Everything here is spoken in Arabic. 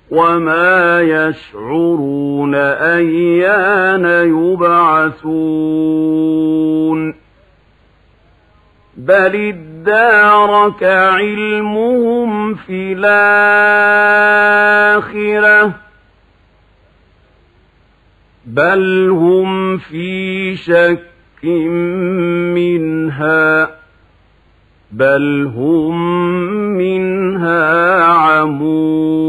وما يشعرون أيان يبعثون بل ادارك علمهم في الآخرة بل هم في شك منها بل هم منها عمون